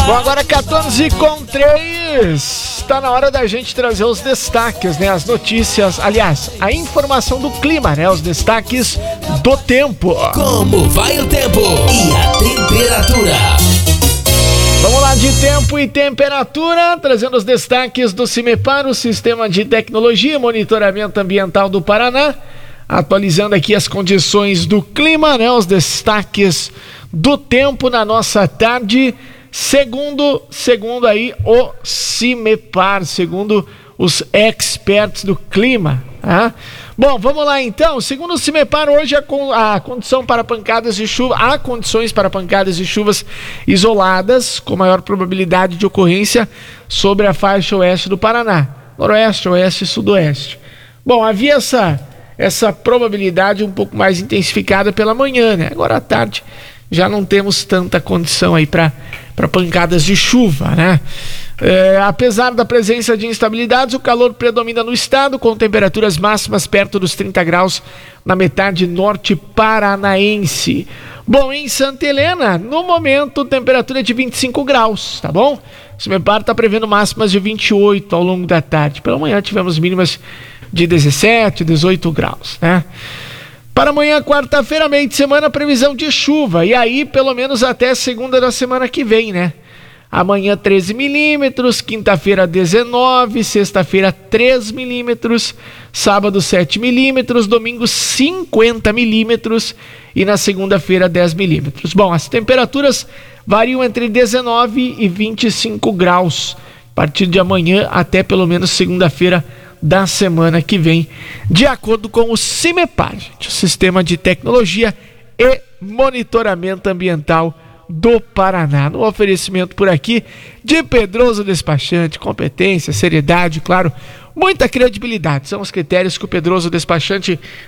Bom, agora 14h03, está na hora da gente trazer os destaques, né? As notícias, aliás, a informação do clima, né? Os destaques do tempo. Como vai o tempo e a temperatura? Vamos lá, de tempo e temperatura, trazendo os destaques do CIMEPAR, o Sistema de Tecnologia e Monitoramento Ambiental do Paraná, atualizando aqui as condições do clima, né? Os destaques do tempo na nossa tarde, segundo aí o CIMEPAR, segundo os experts do clima. Tá? Bom, vamos lá então. Segundo o CIMEPAR, hoje a condição para pancadas de chuva, há condições para pancadas de chuvas isoladas, com maior probabilidade de ocorrência sobre a faixa oeste do Paraná, noroeste, oeste e sudoeste. Bom, havia essa probabilidade um pouco mais intensificada pela manhã, né? Agora à tarde já não temos tanta condição aí para pancadas de chuva, né? Apesar da presença de instabilidades, o calor predomina no estado, com temperaturas máximas perto dos 30 graus na metade norte paranaense. Bom, em Santa Helena, no momento, temperatura de 25 graus, tá bom? O CIMEPAR está prevendo máximas de 28 ao longo da tarde. Pela manhã tivemos mínimas de 17, 18 graus, né? Para amanhã, quarta-feira, meio de semana, previsão de chuva. E aí, pelo menos até segunda da semana que vem, né? Amanhã, 13 milímetros. Quinta-feira, 19. Sexta-feira, 3 milímetros. Sábado, 7 milímetros. Domingo, 50 milímetros. E na segunda-feira, 10 milímetros. Bom, as temperaturas variam entre 19 e 25 graus. A partir de amanhã até pelo menos segunda-feira da semana que vem, de acordo com o CIMEPAR, gente, o Sistema de Tecnologia e Monitoramento Ambiental do Paraná. No oferecimento por aqui de Pedroso Despachante, competência, seriedade, claro, muita credibilidade. São os critérios que o Pedroso Despachante